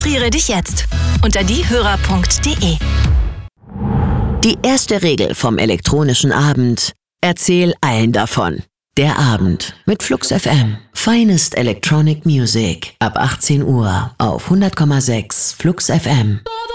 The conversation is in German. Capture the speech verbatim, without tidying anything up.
Registriere dich jetzt unter diehörer punkt de. Die erste Regel vom elektronischen Abend: Erzähl allen davon. Der Abend mit Flux F M. Finest Electronic Music. Ab achtzehn Uhr auf hundert Komma sechs Flux F M.